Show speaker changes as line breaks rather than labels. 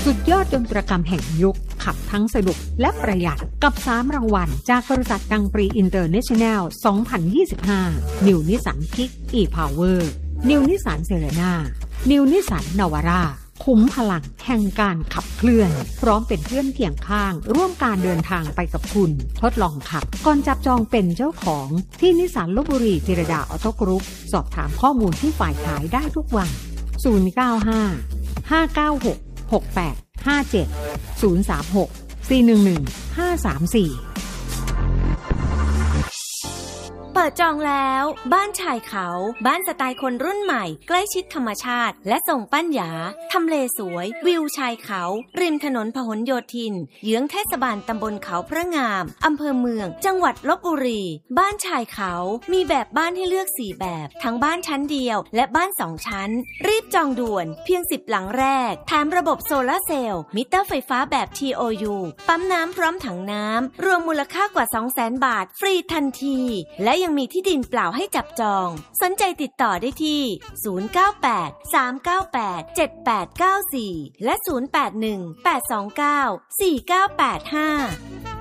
สุดยอดยนตรกรรมแห่งยุคขับทั้งสนุกและประหยัดกับ3รางวัลจากบริษัทกังปรีอินเตอร์เนชั่นแนล 2025 New Nissan Kick e-Power New Nissan Serena New Nissan Navara คุ้มพลังแห่งการขับเคลื่อนพร้อมเป็นเพื่อนเคียงข้างร่วมการเดินทางไปกับคุณทดลองขับก่อนจับจองเป็นเจ้าของที่นิสสันลพบุรีจิรดาออโต้กรุ๊ปสอบถามข้อมูลที่ฝ่ายขายได้ทุกวัน095 596 6857 036 411 534
เปิดจองแล้วบ้านชายเขาบ้านสไตล์คนรุ่นใหม่ใกล้ชิดธรรมชาติและทรงปั้นหยาทำเลสวยวิวชายเขาริมถนนพหลโยธินเยื้องเทศบาลตำบลเขาพระงามอำเภอเมืองจังหวัดลพบุรีบ้านชายเขามีแบบบ้านให้เลือก4แบบทั้งบ้านชั้นเดียวและบ้าน2ชั้นรีบจองด่วนเพียง10หลังแรกแถมระบบโซลาร์เซลล์มิเตอร์ไฟฟ้าแบบ TOU ปั๊มน้ำพร้อมถังน้ำรวมมูลค่ากว่า 200,000 บาทฟรีทันทีและยังมีที่ดินเปล่าให้จับจองสนใจติดต่อได้ที่098 398 7894และ081 829 4985